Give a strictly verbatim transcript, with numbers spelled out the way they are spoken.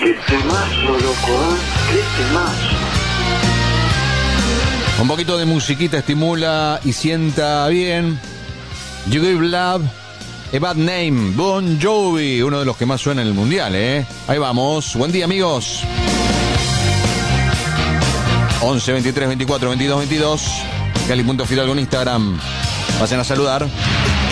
Qué temazo, loco, ¿eh? Qué temazo. Un poquito de musiquita estimula y sienta bien. You Give Love a Bad Name, Bon Jovi, uno de los que más suena en el mundial, ¿eh? Ahí vamos. Buen día, amigos. once, veintitrés, veinticuatro, veintidós, veintidós. Cali punto Fidalgo en Instagram. Pasen a saludar.